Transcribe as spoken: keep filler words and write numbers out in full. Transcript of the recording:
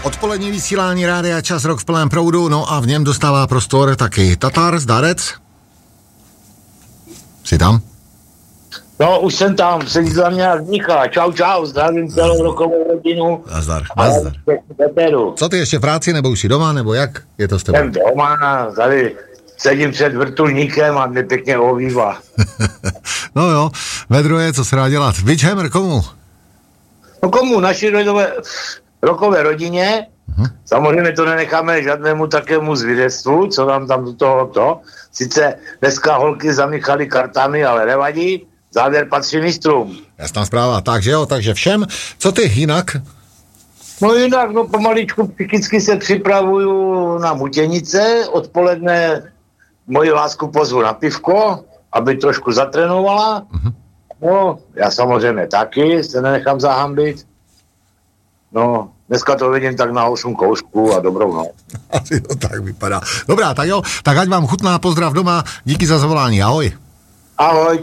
Odpolední vysílání Rádia Čas, rok v plném proudu, no a v něm dostává prostor taky Tatar Zdarec. Jsi tam? No, už jsem tam, sedí za mě a vzniká. Čau, čau, zdravím celou rokovou rodinu. Nazdar, nazdar. Co ty, ještě v práci, nebo už jsi doma, nebo jak je to s tebou? Jsem doma, tady sedím před vrtulníkem a mě pěkně ovývá. No jo, vedro je, co se dá dělat. Witchhammer, komu? No komu, naší rodové, rokové rodině. Uh-huh. Samozřejmě to nenecháme žádnému takému zvědectvu, co nám tam do toho to. Sice dneska holky zamíchaly kartami, ale nevadí. Závěr patří mistrům. Jasná zpráva, takže jo, takže všem. Co ty jinak? No jinak, no pomaličku psychicky se připravuju na Mutěnice, odpoledne moji lásku pozvu na pivko, aby trošku zatrénovala. Uh-huh. No, já samozřejmě taky, se nenechám zahambit. No, dneska to vidím tak na osm kousků a dobrou noc. Asi to tak vypadá. Dobrá, tak jo, tak ať vám chutná, pozdrav doma, díky za zavolání, ahoj. Ahoj.